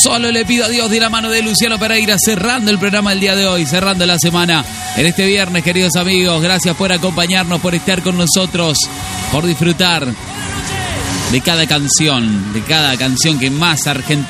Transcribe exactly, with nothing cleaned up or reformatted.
Solo le pido a Dios de la mano de Luciano Pereira, cerrando el programa del día de hoy, cerrando la semana en este viernes, queridos amigos. Gracias por acompañarnos, por estar con nosotros, por disfrutar de cada canción, de cada canción que más argentina